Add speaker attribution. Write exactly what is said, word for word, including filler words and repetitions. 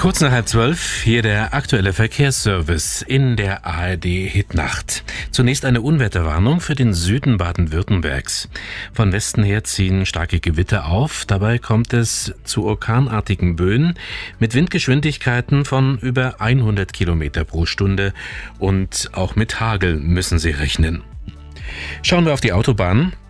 Speaker 1: Kurz nach halb zwölf, hier der aktuelle Verkehrsservice in der A R D-Hitnacht. Zunächst eine Unwetterwarnung für den Süden Baden-Württembergs. Von Westen her ziehen starke Gewitter auf. Dabei kommt es zu orkanartigen Böen mit Windgeschwindigkeiten von über hundert Kilometer pro Stunde und auch mit Hagel müssen Sie rechnen. Schauen wir auf die Autobahn.